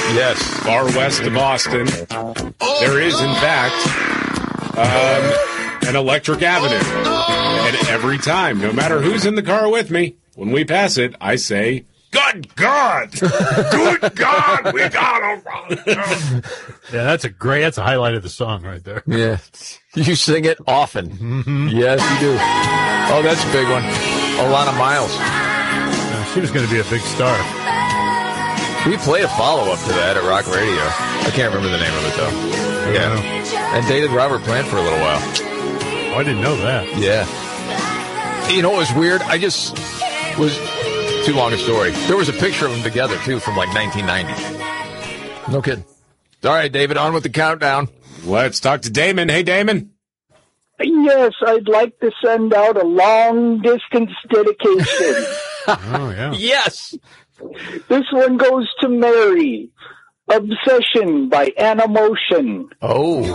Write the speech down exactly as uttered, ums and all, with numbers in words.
Yes. Far west of Austin, there is, in fact, um, an Electric Avenue. And every time, no matter who's in the car with me, when we pass it, I say, good God! Good God! We got a run! Yeah, that's a great, that's a highlight of the song right there. Yeah. You sing it often. Mm-hmm. Yes, you do. Oh, that's a big one. Alana Miles. Uh, she was going to be a big star. We played a follow-up to that at Rock Radio. I can't remember the name of it, though. Yeah. And dated Robert Plant for a little while. Oh, I didn't know that. Yeah. You know what was weird? I just was... Too long a story. There was a picture of them together, too, from like nineteen ninety. No kidding. All right, David, on with the countdown. Let's talk to Damon. Hey, Damon. Yes, I'd like to send out a long-distance dedication. Oh, yeah. Yes. This one goes to Mary. Obsession by Anna Motion. Oh.